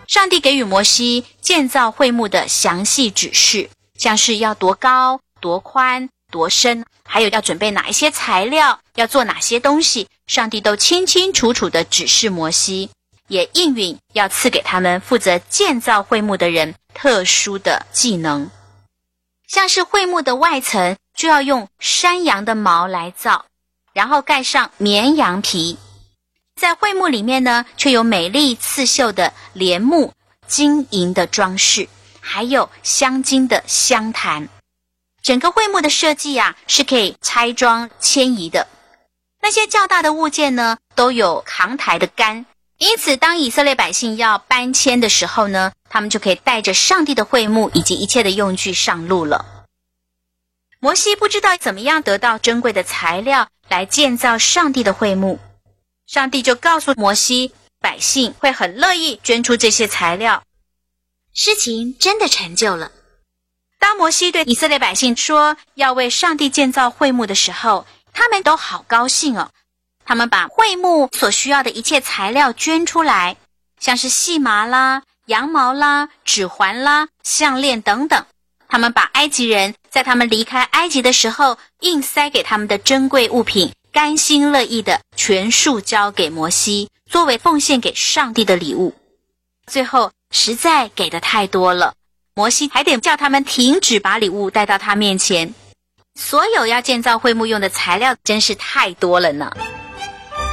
上帝给予摩西建造会幕的详细指示，像是要多高、多宽、多深，还有要准备哪一些材料，要做哪些东西，上帝都清清楚楚地指示摩西，也应允要赐给他们负责建造会幕的人特殊的技能。像是会幕的外层就要用山羊的毛来造，然后盖上绵羊皮。在会幕里面呢，却有美丽刺绣的帘幕、金银的装饰，还有镶金的香坛。整个会幕的设计啊，是可以拆装迁移的。那些较大的物件呢，都有扛抬的杆，因此当以色列百姓要搬迁的时候呢，他们就可以带着上帝的会幕以及一切的用具上路了。摩西不知道怎么样得到珍贵的材料来建造上帝的会幕，上帝就告诉摩西，百姓会很乐意捐出这些材料。事情真的成就了。当摩西对以色列百姓说要为上帝建造会幕的时候，他们都好高兴哦。他们把会幕所需要的一切材料捐出来，像是细麻啦、羊毛啦、指环啦、项链等等。他们把埃及人在他们离开埃及的时候硬塞给他们的珍贵物品，甘心乐意的全数交给摩西，作为奉献给上帝的礼物。最后实在给的太多了，摩西还得叫他们停止把礼物带到他面前。所有要建造会幕用的材料真是太多了呢。